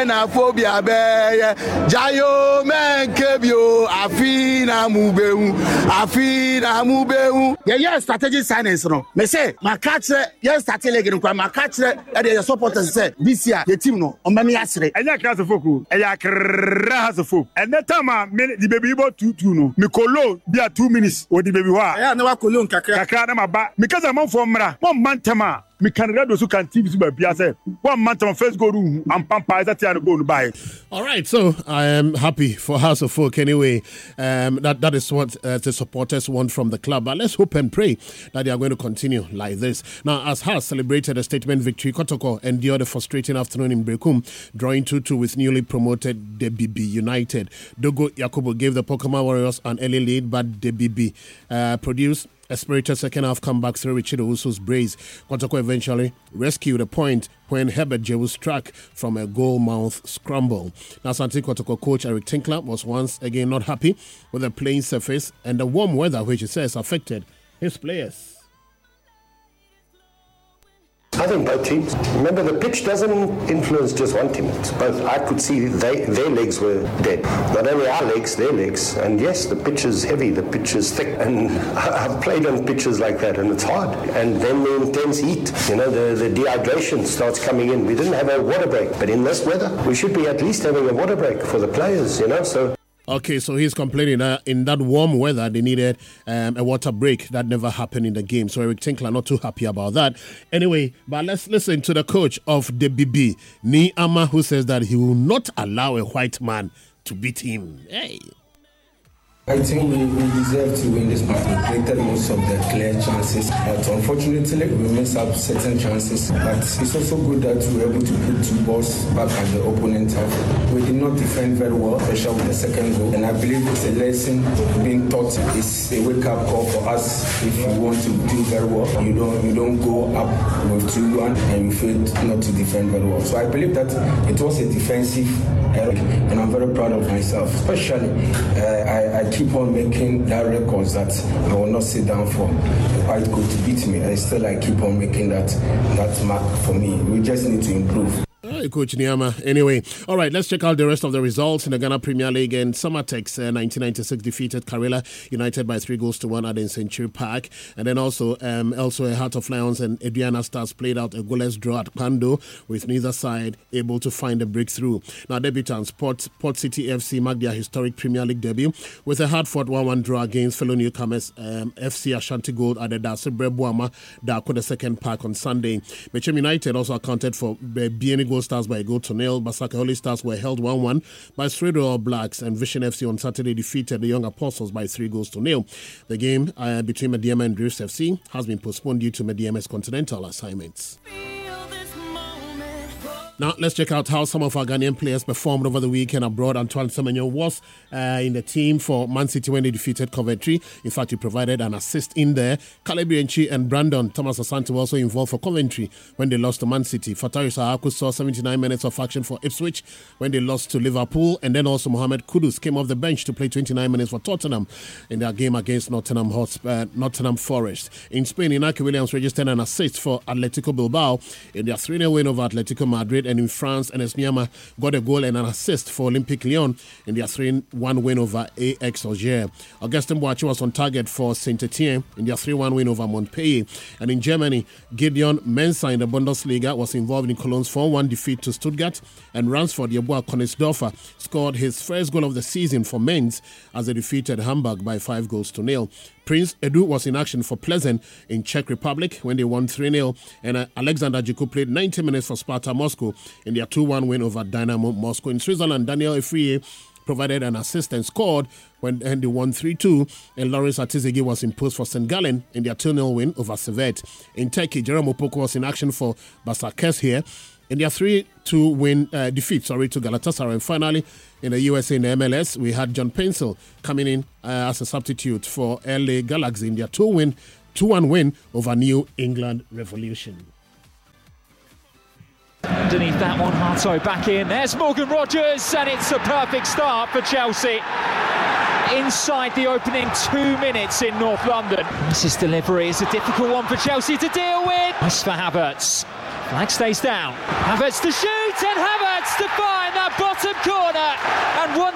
na phobia be jayo men kebio afina mubeu yeah strategic silence no me say my catch yes start leg no my catch the supporters say this year the team no on me asre enya class foku eya kra has folk and that time the baby about 2-2 no me kolo be 2 minutes o the baby wa yeah na wa kolo kakra na maba because am for mra one man tema me can read those who can TV to be say 1 month on first go room and pampa is that go to buy. All right, so I am happy for House of Folk anyway. That is what the supporters want from the club. But let's hope and pray that they are going to continue like this. Now, as Hearts celebrated a statement victory, Kotoko endured a frustrating afternoon in Brekum, drawing 2-2 with newly promoted Debibi United. Dogo Yakubu gave the Pokemon Warriors an early lead, but Debibi produced a spirited second half comeback through Richard Owusu's brace. Kotoko eventually rescued a point when Herbert Jewu struck from a goal mouth scramble. Now, Santi Kotoko coach Eric Tinkler was once again not happy with the playing surface and the warm weather, which he says affected his players. I think both teams. Remember, the pitch doesn't influence just one team. It's both. I could see their legs were dead. Not only our legs, their legs. And yes, the pitch is heavy, the pitch is thick. And I've played on pitches like that, and it's hard. And then the intense heat, the dehydration starts coming in. We didn't have a water break, but in this weather, we should be at least having a water break for the players, so... Okay, so he's complaining that in that warm weather, they needed a water break. That never happened in the game. So Eric Tinkler not too happy about that. Anyway, but let's listen to the coach of the BB, Ni Ama, who says that he will not allow a white man to beat him. Hey. I think we deserve to win this match. We created most of the clear chances, but unfortunately we missed up certain chances. But it's also good that we were able to put 2 balls back at the opponent half. We did not defend very well, especially with the second goal. And I believe it's a lesson being taught. It's a wake-up call for us. If you want to do very well, you don't go up with 2-1 and you fail not to defend very well. So I believe that it was a defensive error, and I'm very proud of myself. Especially, I keep on making that records that I will not sit down for quite good to beat me. And still I keep on making that mark for me. We just need to improve. Hey, Coach Niama. Anyway, all right, let's check out the rest of the results in the Ghana Premier League. And Summertex 1996 defeated Karela United by 3-1 at Century Park. And then also Heart of Lions and Adriana Stars played out a goalless draw at Pando, with neither side able to find a breakthrough. Now, debutants Port City FC marked their historic Premier League debut with a hard-fought 1-1 draw against fellow newcomers FC Ashanti Gold at the Dasebre Boama Dako the Second Park on Sunday. Bechem United also accounted for BNE Stars by a 0-0. Basaka Holy Stars were held 1-1 by Stray All Blacks, and Vision FC on Saturday defeated the Young Apostles by 3-0. The game between Mediama and Drifts FC has been postponed due to Mediama's continental assignments. Now, let's check out how some of our Ghanaian players performed over the weekend abroad. Antoine Semenyo was in the team for Man City when they defeated Coventry. In fact, he provided an assist in there. Caleb Bianchi and Brandon Thomas Asante were also involved for Coventry when they lost to Man City. Fatari Sahaku saw 79 minutes of action for Ipswich when they lost to Liverpool. And then also Mohamed Kudus came off the bench to play 29 minutes for Tottenham in their game against Nottingham Forest. In Spain, Inaki Williams registered an assist for Atletico Bilbao in their 3-0 win over Atletico Madrid. And in France, Enes Niama got a goal and an assist for Olympique Lyon in their 3-1 win over AX Alger. Augustin Boachi was on target for Saint-Etienne in their 3-1 win over Montpellier. And in Germany, Gideon Mensah in the Bundesliga was involved in Cologne's 4-1 defeat to Stuttgart, and Ransford Yeboah Konisdorfer scored his first goal of the season for Mainz as they defeated Hamburg by 5-0. Prince Edu was in action for Pleasant in Czech Republic when they won 3-0, and Alexander Djiku played 90 minutes for Sparta Moscow in their 2-1 win over Dynamo Moscow. In Switzerland, Daniel Efriye provided an assist and scored when they won 3-2, and Lawrence Atizigi was imposed for St. Gallen in their 2-0 win over Servette. In Turkey, Jerome Opoku was in action for Basakes here in their 3-2 defeat to Galatasaray. And finally, in the USA in the MLS, we had John Pencil coming in as a substitute for LA Galaxy in their 2-1 win over New England Revolution. Underneath that one, Harto back in. There's Morgan Rogers, and it's a perfect start for Chelsea. Inside the opening 2 minutes in North London. This delivery is a difficult one for Chelsea to deal with. Nice for Havertz. Flag stays down. Havertz to shoot, and Havertz to find that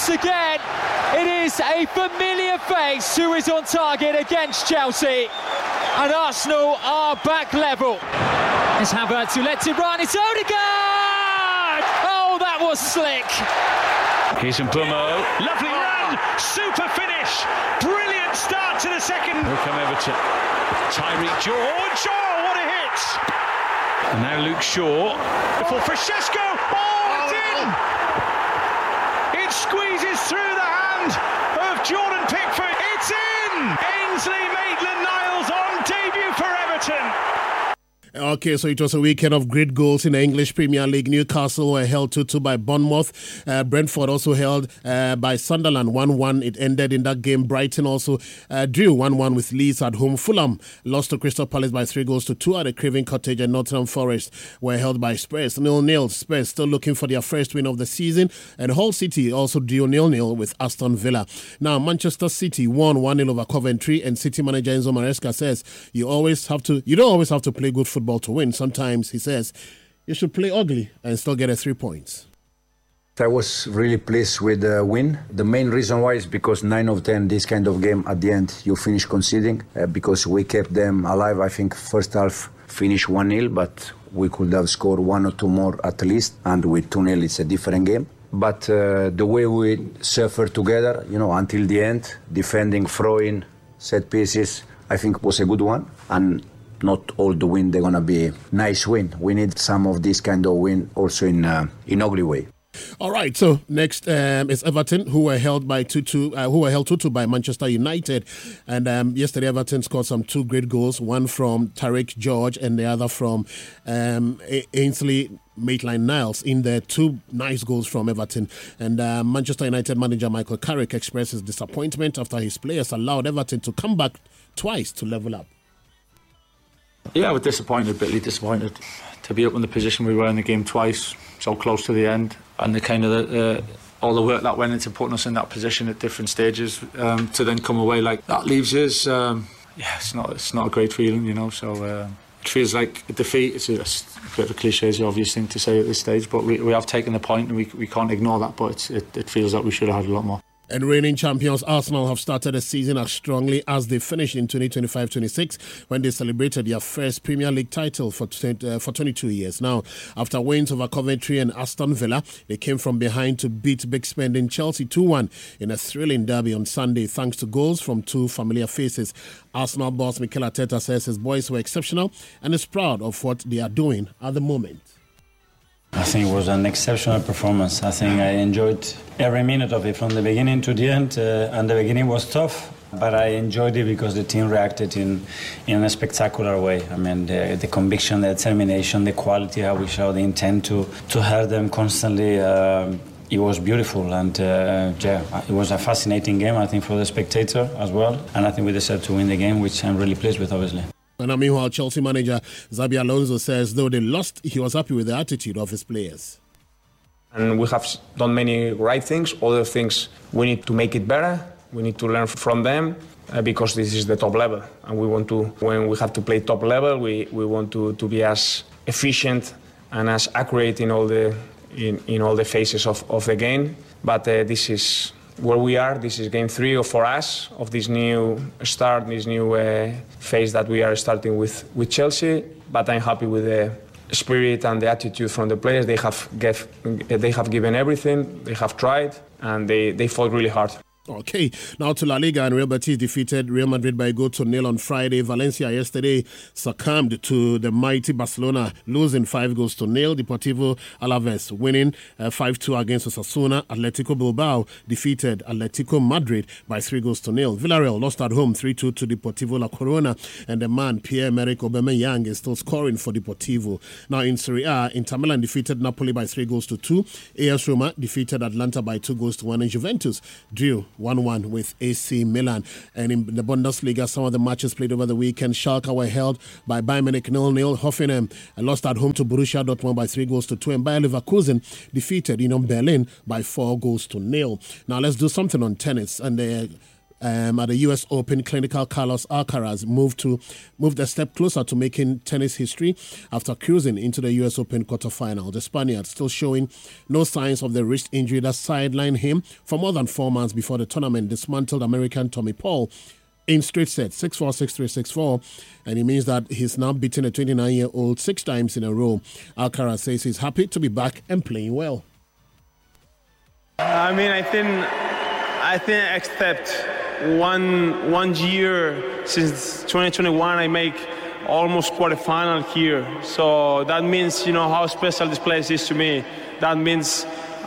once again, it is a familiar face who is on target against Chelsea. And Arsenal are back level. It's Havertz who lets it run. It's Odegaard! Oh, that was slick. Here's Mbeumo. Lovely run. Super finish. Brilliant start to the second. Here come Everton. Tyreek George. Oh, what a hit. And now Luke Shaw. For Francesco. Oh, it's in. It squeezes through the hand of Jordan Pickford. It's in. Ainsley Maitland-Niles on debut for Everton. Okay, so it was a weekend of great goals in the English Premier League. Newcastle were held 2-2 by Bournemouth. Brentford also held by Sunderland 1-1. It ended in that game. Brighton also drew 1-1 with Leeds at home. Fulham lost to Crystal Palace by 3-2 at the Craven Cottage, and Nottingham Forest were held by Spurs 0-0. Spurs still looking for their first win of the season, and Hull City also drew 0-0 with Aston Villa. Now, Manchester City won 1-0 over Coventry, and City manager Enzo Maresca says you don't always have to play good football to win. Sometimes, he says, you should play ugly and still get 3 points. I was really pleased with the win. The main reason why is because 9 of 10, this kind of game, at the end, you finish conceding because we kept them alive. I think first half finished 1-0, but we could have scored 1 or 2 more at least. And with 2-0, it's a different game. But the way we suffered together, until the end, defending, throwing, set pieces, I think was a good one. And not all the win, they're going to be nice win. We need some of this kind of win also in ugly way. All right, so next is Everton, who were held 2-2 by Manchester United. And yesterday, Everton scored some 2 great goals, one from Tyreek George and the other from Ainsley Maitland-Niles. In there, 2 nice goals from Everton. And Manchester United manager Michael Carrick expressed his disappointment after his players allowed Everton to come back twice to level up. Yeah, I was bitterly disappointed to be up in the position we were in the game twice, so close to the end, and the kind of all the work that went into putting us in that position at different stages, to then come away like that leaves us. It's not a great feeling, So it feels like a defeat. It's a bit of a cliche, it's the obvious thing to say at this stage, but we have taken the point, and we can't ignore that. But it feels like we should have had a lot more. And reigning champions Arsenal have started the season as strongly as they finished in 2025-26 when they celebrated their first Premier League title for 22 years. Now, after wins over Coventry and Aston Villa, they came from behind to beat big spending Chelsea 2-1 in a thrilling derby on Sunday, thanks to goals from 2 familiar faces. Arsenal boss Mikel Arteta says his boys were exceptional and is proud of what they are doing at the moment. I think it was an exceptional performance. I think I enjoyed every minute of it from the beginning to the end. And the beginning was tough, but I enjoyed it because the team reacted in a spectacular way. I mean, the conviction, the determination, the quality, how we showed the intent to hurt them constantly. It was beautiful, and it was a fascinating game, I think, for the spectator as well. And I think we deserved to win the game, which I'm really pleased with, obviously. And meanwhile, Chelsea manager Xabi Alonso says though they lost, he was happy with the attitude of his players. And we have done many right things. Other things, we need to make it better. We need to learn from them because this is the top level. And we want to, when we have to play top level, we want to be as efficient and as accurate in all the phases of the game. But this is where we are. This is game 3 for us of this new start, this new phase that we are starting with Chelsea. But I'm happy with the spirit and the attitude from the players. They have given everything. They have tried, and they fought really hard. Okay, now to La Liga, and Real Betis defeated Real Madrid by 1-0 on Friday. Valencia yesterday succumbed to the mighty Barcelona, losing 5-0. Deportivo Alaves winning 5-2 against Osasuna. Atletico Bilbao defeated Atletico Madrid by 3-0. Villarreal lost at home 3-2 to Deportivo La Corona, and the man Pierre-Emerick Aubameyang is still scoring for Deportivo. Now in Serie A, Inter Milan defeated Napoli by 3-2. AS Roma defeated Atlanta by 2-1, and Juventus drew 1-1 with AC Milan. And in the Bundesliga, some of the matches played over the weekend. Schalke were held by Bayern Munich 0-0. Hoffenheim lost at home to Borussia Dortmund by 3-2, and Bayer Leverkusen defeated Union Berlin by 4-0. Now let's do something on tennis. And at the US Open, clinical Carlos Alcaraz moved a step closer to making tennis history after cruising into the US Open quarterfinal. The Spaniard still showing no signs of the wrist injury that sidelined him for more than 4 months before the tournament dismantled American Tommy Paul in straight sets, 6-4, 6-3, 6-4, and it means that he's now beaten a 29-year-old 6 times in a row. Alcaraz says he's happy to be back and playing well. I think except one year since 2021, I make almost quarterfinal here. So that means, how special this place is to me. That means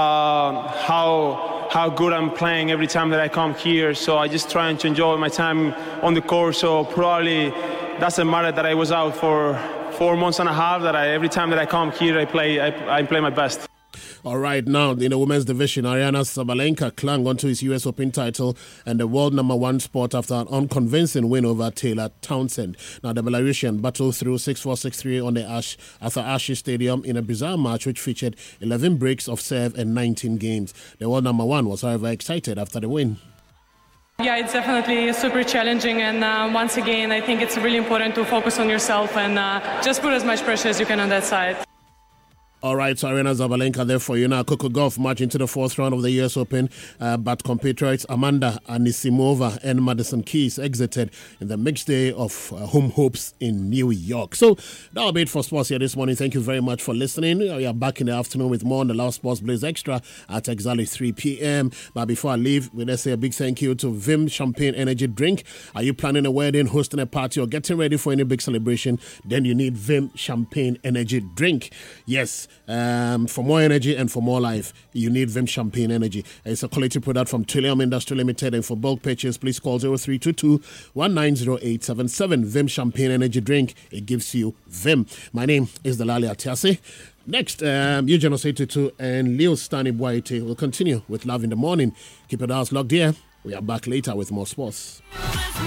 how good I'm playing every time that I come here. So I just trying to enjoy my time on the court. So probably doesn't matter that I was out for 4 months and a half. That every time that I come here, I play my best. All right, now in the women's division, Aryna Sabalenka clung onto his US Open title and the world #1 spot after an unconvincing win over Taylor Townsend. Now, the Belarusian battled through 6-4, 6-3 on the Arthur Ashe Stadium in a bizarre match which featured 11 breaks of serve and 19 games. The world #1 was, however, excited after the win. Yeah, it's definitely super challenging, and once again, I think it's really important to focus on yourself and just put as much pressure as you can on that side. All right, so Aryna Sabalenka there for you now. Coco Gauff march into the 4th round of the US Open, but compatriots Amanda Anisimova and Madison Keys exited in the mixed day of home hopes in New York. So that'll be it for sports here this morning. Thank you very much for listening. We are back in the afternoon with more on the Love Sports Blaze Extra at exactly 3 p.m. But before I leave, we let's say a big thank you to Vim Champagne Energy Drink. Are you planning a wedding, hosting a party, or getting ready for any big celebration? Then you need Vim Champagne Energy Drink. Yes. For more energy and for more life, you need Vim Champagne Energy. It's a quality product from Trillium Industry Limited, and for bulk purchase, please call 0322-190877. Vim Champagne Energy Drink. It gives you Vim. My name is Delali Atiasi. Next, Eugene Osetutu and Leo Stani Boite will continue with Love in the Morning. Keep your house locked here. We are back later with more sports.